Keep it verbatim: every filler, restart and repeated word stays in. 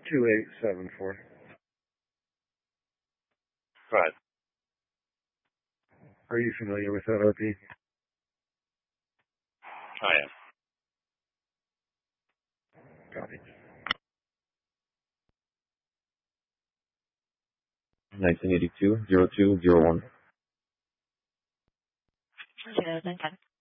two eight seven four. Go ahead. Are you familiar with that R P? I am. Copy. nineteen eighty-two, zero two zero one. zero nine ten.